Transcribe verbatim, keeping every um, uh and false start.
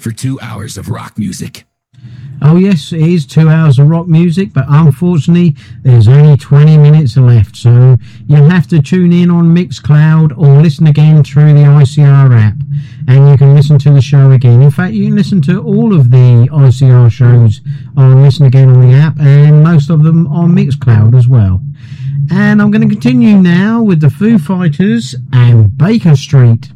for two hours of rock music. Oh yes, it is two hours of rock music, but unfortunately there's only twenty minutes left, so you'll have to tune in on Mixcloud or listen again through the I C R app, and you can listen to the show again. In fact, you can listen to all of the I C R shows on Listen Again on the app, and most of them on Mixcloud as well. And I'm going to continue now with the Foo Fighters and Baker Street.